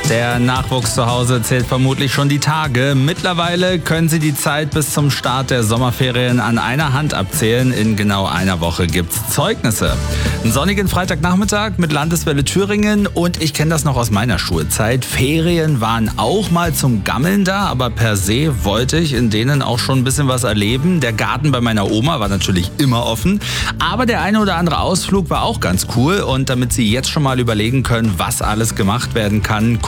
Der Nachwuchs zu Hause zählt vermutlich schon die Tage. Mittlerweile können Sie die Zeit bis zum Start der Sommerferien an einer Hand abzählen. In genau einer Woche gibt's Zeugnisse. Einen sonnigen Freitagnachmittag mit Landeswelle Thüringen und ich kenne das noch aus meiner Schulzeit. Ferien waren auch mal zum Gammeln da, aber per se wollte ich in denen auch schon ein bisschen was erleben. Der Garten bei meiner Oma war natürlich immer offen, aber der eine oder andere Ausflug war auch ganz cool und damit Sie jetzt schon mal überlegen können, was alles gemacht werden kann,